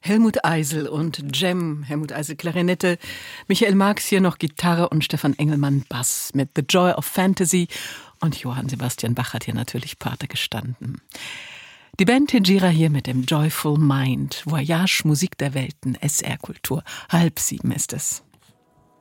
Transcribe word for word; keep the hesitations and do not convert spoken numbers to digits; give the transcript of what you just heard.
Helmut Eisel und Jem, Helmut Eisel Klarinette, Michael Marx hier noch Gitarre und Stefan Engelmann Bass mit The Joy of Fantasy und Johann Sebastian Bach hat hier natürlich Pate gestanden. Die Band Hejira hier mit dem Joyful Mind, Voyage Musik der Welten, S R Kultur, halb sieben ist es.